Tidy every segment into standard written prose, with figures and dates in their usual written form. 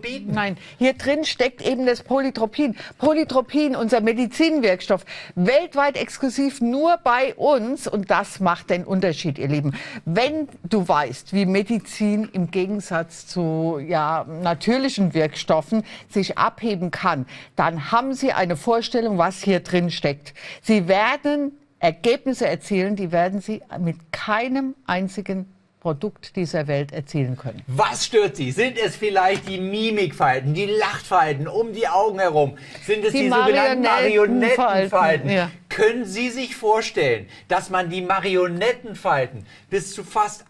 bieten? Nein, hier drin steckt eben das Polytropin. Polytropin, unser Medizinwirkstoff, weltweit exklusiv nur bei uns. Und das macht den Unterschied, ihr Lieben. Wenn du weißt, wie Medizin im Gegensatz zu natürlichen Wirkstoffen sich abheben kann, dann haben Sie eine Vorstellung, was hier drin steckt. Sie werden Ergebnisse erzielen, die werden Sie mit keinem einzigen Produkt dieser Welt erzielen können. Was stört Sie? Sind es vielleicht die Mimikfalten, die Lachfalten um die Augen herum? Sind es die sogenannten Marionettenfalten? Ja. Können Sie sich vorstellen, dass man die Marionettenfalten bis zu fast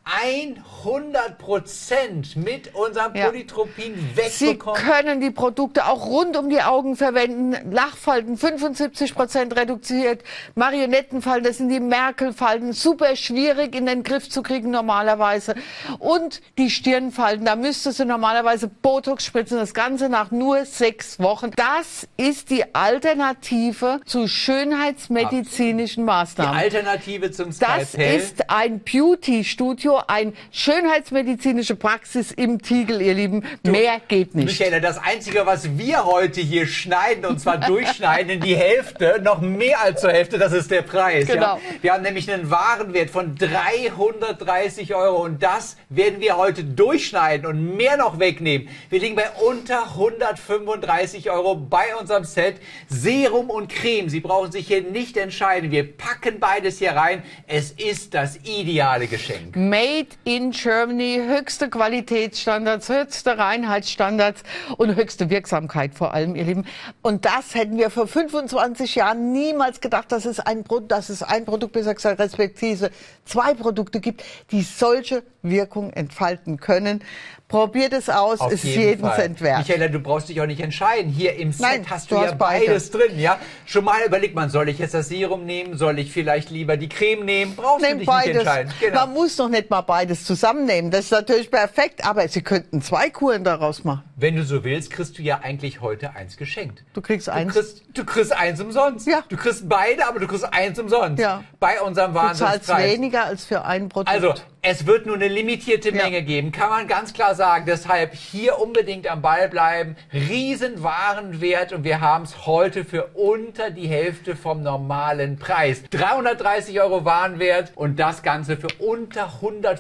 100% mit unserem Polytropin wegbekommt? Sie können die Produkte auch rund um die Augen verwenden. Lachfalten 75% reduziert. Marionettenfalten, das sind die Merkelfalten, super schwierig in den Griff zu kriegen normalerweise. Und die Stirnfalten, da müsstest du normalerweise Botox spritzen, das Ganze nach nur 6 Wochen. Das ist die Alternative zu schönheitsmedizinischen Maßnahmen. Die Alternative zum Skalpell. Das ist ein Beauty-Studio, eine schönheitsmedizinische Praxis im Tiegel, ihr Lieben. Mehr geht nicht. Michaela, das Einzige, was wir heute hier schneiden, und zwar durchschneiden in die Hälfte, noch mehr als zur Hälfte, das ist der Preis. Genau. Ja? Wir haben nämlich einen Warenwert von 330 € und das werden wir heute durchschneiden und mehr noch wegnehmen. Wir liegen bei unter 135 € bei unserem Set. Serum und Creme, Sie brauchen sich hier nicht entscheiden. Wir packen beides hier rein. Es ist das ideale Geschenk. Made in Germany, höchste Qualitätsstandards, höchste Reinheitsstandards und höchste Wirksamkeit vor allem, ihr Lieben. Und das hätten wir vor 25 Jahren niemals gedacht, dass es ein Produkt, besser gesagt, respektive 2 Produkte gibt, die solche Wirkung entfalten können. Probiert es aus, ist jedem Cent wert. Michaela, du brauchst dich auch nicht entscheiden. Hier im Set hast du ja beides drin. Ja? Schon mal überlegt man, soll ich jetzt das Serum nehmen? Soll ich vielleicht lieber die Creme nehmen? Brauchst du dich nicht entscheiden. Genau. Man muss noch nicht mal beides zusammennehmen. Das ist natürlich perfekt, aber Sie könnten 2 Kuren daraus machen. Wenn du so willst, kriegst du ja eigentlich heute eins geschenkt. Du kriegst eins. Du kriegst eins umsonst. Ja. Du kriegst beide, aber du kriegst eins umsonst. Ja. Bei unserem Wahnsinnspreis. Du zahlst weniger als für ein Produkt. Also, es wird nur eine limitierte Menge geben, kann man ganz klar sagen. Deshalb hier unbedingt am Ball bleiben. Riesenwarenwert und wir haben es heute für unter die Hälfte vom normalen Preis. 330 € Warenwert und das Ganze für unter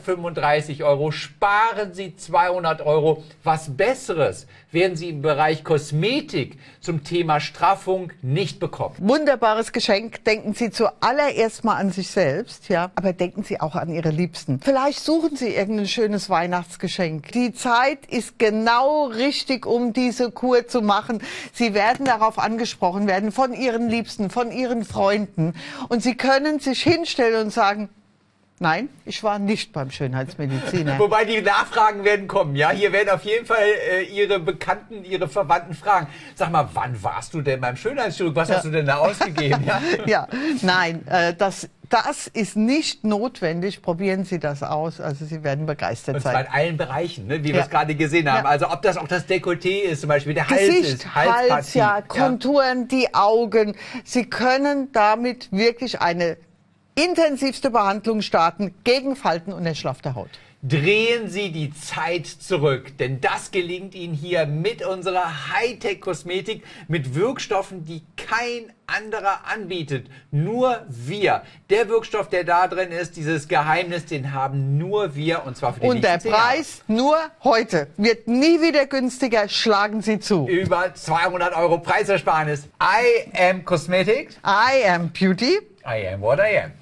135 €. Sparen Sie 200 €. Was Besseres werden Sie im Bereich Kosmetik zum Thema Straffung nicht bekommen. Wunderbares Geschenk. Denken Sie zuallererst mal an sich selbst, ja, aber denken Sie auch an Ihre Liebsten. Vielleicht suchen Sie irgendein schönes Weihnachtsgeschenk. Die Zeit ist genau richtig, um diese Kur zu machen. Sie werden darauf angesprochen werden von Ihren Liebsten, von Ihren Freunden. Und Sie können sich hinstellen und sagen, nein, ich war nicht beim Schönheitsmediziner. Wobei die Nachfragen werden kommen, ja? Hier werden auf jeden Fall Ihre Bekannten, Ihre Verwandten fragen. Sag mal, wann warst du denn beim Schönheitschirurg? Was hast du denn da ausgegeben? Ja, ja, nein, das ist nicht notwendig. Probieren Sie das aus. Also Sie werden begeistert sein. Und zwar in allen Bereichen, ne, wie wir es gerade gesehen haben. Also ob das auch das Dekolleté ist, zum Beispiel der Hals ist, Hals, ja, Konturen, die Augen. Sie können damit wirklich eine intensivste Behandlung starten gegen Falten und erschlaffte Haut. Drehen Sie die Zeit zurück, denn das gelingt Ihnen hier mit unserer Hightech-Kosmetik, mit Wirkstoffen, die kein anderer anbietet. Nur wir. Der Wirkstoff, der da drin ist, dieses Geheimnis, den haben nur wir und zwar für die nächsten 10 Jahre. Und der Preis nur heute. Wird nie wieder günstiger. Schlagen Sie zu. Über 200 € Preisersparnis. I am Cosmetics. I am Beauty. I am what I am.